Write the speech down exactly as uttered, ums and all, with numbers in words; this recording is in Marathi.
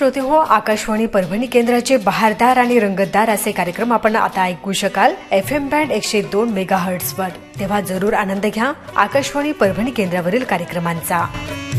श्रोते हो, आकाशवाणी परभणी केंद्राचे बहारदार आणि रंगतदार असे कार्यक्रम आपण आता ऐकू शकाल एफ एम बँड एकशे दोन मेगा हर्ट्झ वर. तेव्हा जरूर आनंद घ्या आकाशवाणी परभणी केंद्रावरील कार्यक्रमांचा.